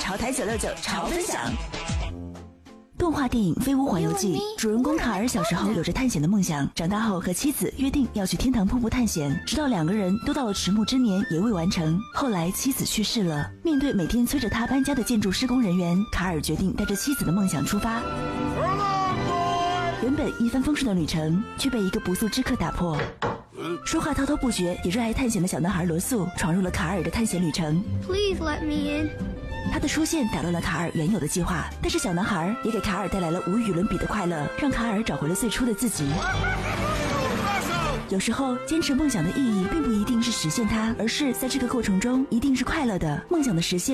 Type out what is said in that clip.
潮台969潮分享。动画电影《飞屋环游记》，主人公卡尔小时候有着探险的梦想，长大后和妻子约定要去天堂瀑布探险，直到两个人都到了迟暮之年也未完成。后来妻子去世了，面对每天催着他搬家的建筑施工人员，卡尔决定带着妻子的梦想出发。原本一帆风顺的旅程，却被一个不速之客打破。说话滔滔不绝也热爱探险的小男孩罗素闯入了卡尔的探险旅程。 Please let me in。 他的出现打乱了卡尔原有的计划，但是小男孩也给卡尔带来了无与伦比的快乐，让卡尔找回了最初的自己。有时候坚持梦想的意义并不一定是实现它，而是在这个过程中一定是快乐的。梦想的实现